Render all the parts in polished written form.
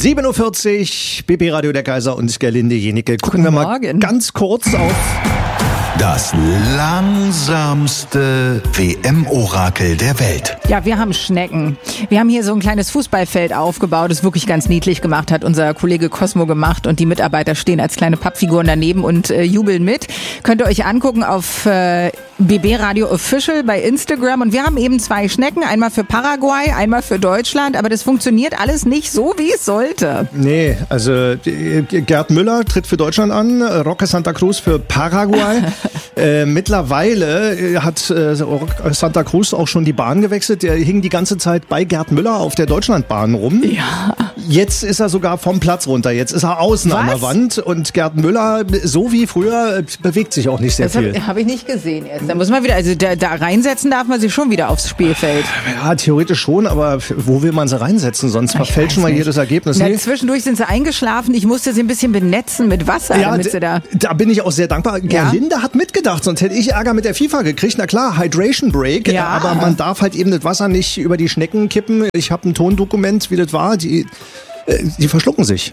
7:40 Uhr, BB Radio der Kaiser und Gerlinde Jenike. Gucken wir mal ganz kurz auf das langsamste WM-Orakel der Welt. Ja, wir haben Schnecken. Wir haben hier so ein kleines Fußballfeld aufgebaut, das wirklich ganz niedlich gemacht hat unser Kollege Cosmo gemacht und die Mitarbeiter stehen als kleine Pappfiguren daneben und jubeln mit. Könnt ihr euch angucken auf BB Radio Official bei Instagram und wir haben eben 2 Schnecken, einmal für Paraguay, einmal für Deutschland, aber das funktioniert alles nicht so, wie es sollte. Nee, also Gerd Müller tritt für Deutschland an, Roque Santa Cruz für Paraguay. Mittlerweile hat Santa Cruz auch schon die Bahn gewechselt. Der hing die ganze Zeit bei Gerd Müller auf der Deutschlandbahn rum. Ja. Jetzt ist er sogar vom Platz runter. Jetzt ist er außen an der Wand. Und Gerd Müller, so wie früher, bewegt sich auch nicht sehr viel. Das habe ich nicht gesehen jetzt. Da muss man wieder, also da reinsetzen darf man sich schon wieder aufs Spielfeld. Ja, theoretisch schon, aber wo will man sie reinsetzen? Sonst verfälschen wir jedes Ergebnis. Na, zwischendurch sind sie eingeschlafen. Ich musste sie ein bisschen benetzen mit Wasser, ja, damit sie da bin ich auch sehr dankbar. Gerlinde hat mitgedacht, sonst hätte ich Ärger mit der FIFA gekriegt. Na klar, Hydration Break, ja. Aber man darf halt eben das Wasser nicht über die Schnecken kippen. Ich habe ein Tondokument, wie das war. Die verschlucken sich.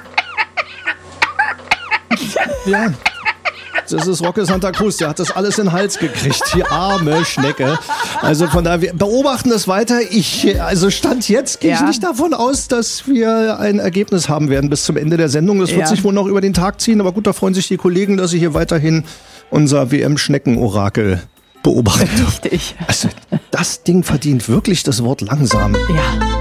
Ja. Das ist Roque Santa Cruz, der hat das alles in den Hals gekriegt, die arme Schnecke. Also von daher, wir beobachten das weiter. Stand jetzt gehe ich nicht davon aus, dass wir ein Ergebnis haben werden bis zum Ende der Sendung. Das wird sich wohl noch über den Tag ziehen, aber gut, da freuen sich die Kollegen, dass sie hier weiterhin unser WM-Schnecken-Orakel beobachten. Richtig. Also, das Ding verdient wirklich das Wort langsam. Ja.